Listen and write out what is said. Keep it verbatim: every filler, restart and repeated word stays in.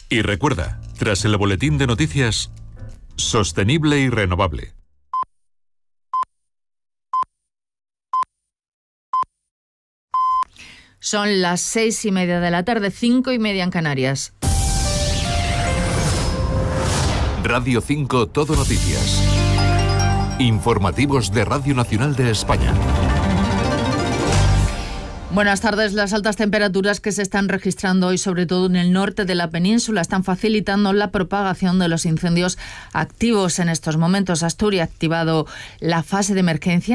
Y recuerda, tras el boletín de noticias, sostenible y renovable. Son las seis y media de la tarde, cinco y media en Canarias. Radio cinco Todo Noticias. Informativos de Radio Nacional de España. Buenas tardes. Las altas temperaturas que se están registrando hoy, sobre todo en el norte de la península, están facilitando la propagación de los incendios activos en estos momentos. Asturias ha activado la fase de emergencia